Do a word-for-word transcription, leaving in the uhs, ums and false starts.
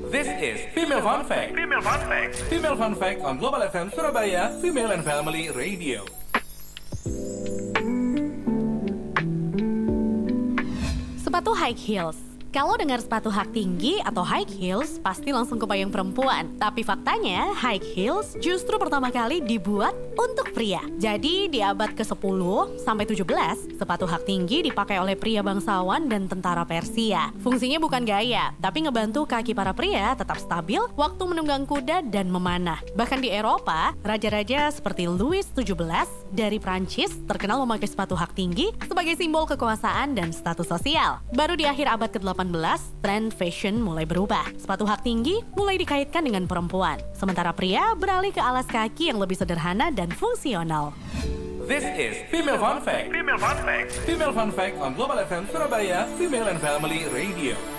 This is Female Fun Fact. Female Fun Fact. Female Fun Fact on Global F M Surabaya, Female and Family Radio. Sepatu high heels. Kalau dengar sepatu hak tinggi atau high heels, pasti langsung kebayang perempuan. Tapi faktanya, high heels justru pertama kali dibuat untuk pria. Jadi di abad kesepuluh sampai tujuh belas, sepatu hak tinggi dipakai oleh pria bangsawan dan tentara Persia. Fungsinya bukan gaya, tapi ngebantu kaki para pria tetap stabil waktu menunggang kuda dan memanah. Bahkan di Eropa, raja-raja seperti Louis tujuh belas dari Prancis terkenal memakai sepatu hak tinggi sebagai simbol kekuasaan dan status sosial. Baru di akhir abad ke delapan belas, tren fashion mulai berubah. Sepatu hak tinggi mulai dikaitkan dengan perempuan, sementara pria beralih ke alas kaki yang lebih sederhana dan fungsional. This is Female Fun Fact. Female Fun Fact. Female Fun Fact on Global F M Surabaya, Female and Family Radio.